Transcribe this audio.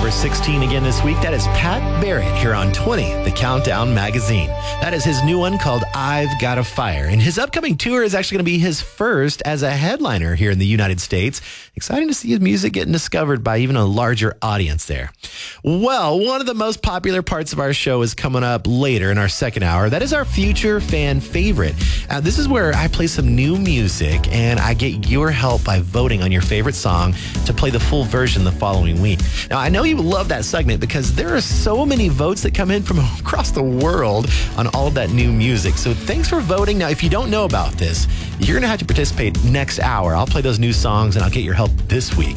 number 16 again this week. That is Pat Barrett here on 20, the Countdown Magazine. That is his new one called I've Got a Fire. And his upcoming tour is actually going to be his first as a headliner here in the United States. Exciting to see his music getting discovered by even a larger audience there. Well, one of the most popular parts of our show is coming up later in our second hour. That is our future fan favorite. This is where I play some new music and I get your help by voting on your favorite song to play the full version the following week. Now, I know you love that segment because there are so many votes that come in from across the world on all of that new music. So thanks for voting. Now, if you don't know about this, you're going to have to participate next hour. I'll play those new songs and I'll get your help this week.